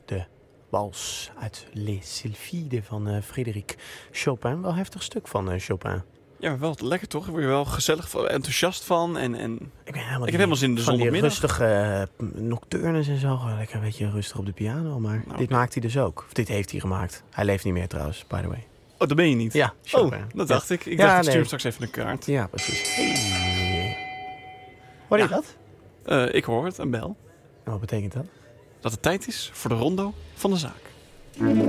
de wals uit Les Sylphides van Frédéric Chopin. Wel heftig stuk van Chopin. Ja, maar wel lekker toch? Daar word je wel gezellig, enthousiast van. En Ik heb helemaal zin in de van die zondagmiddag. rustige nocturnes en zo. Gewoon lekker een beetje rustig op de piano. Maar dit maakt hij dus ook. Of dit heeft hij gemaakt. Hij leeft niet meer trouwens, by the way. Oh, dat ben je niet? Ja, Chopin. Oh, dat dacht ik. Ik Ja, dacht, ik stuur nee. hem straks even een kaart. Ja, precies. Hey. Hoor je dat? Ik hoor het, een bel. En wat betekent dat? Dat het tijd is voor de rondo van de zaak.